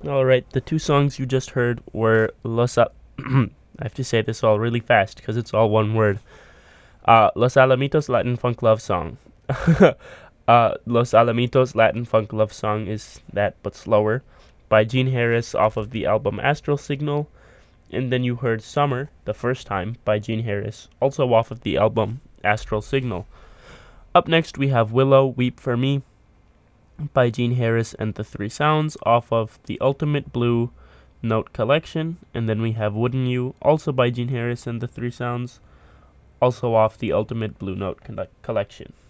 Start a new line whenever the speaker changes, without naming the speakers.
Alright, the two songs you just heard were I have to say this all really fast because it's all one word. Los Alamitos Latin Funk Love Song. Los Alamitos Latin Funk Love Song is that but slower by Gene Harris off of the album Astral Signal. And then you heard Summer the first time by Gene Harris, also off of the album Astral Signal. Up next we have Willow Weep for Me by Gene Harris and the Three Sounds off of the Ultimate Blue Note Collection. And then we have Wouldn't You, also by Gene Harris and the Three Sounds, also off the Ultimate Blue Note Collection.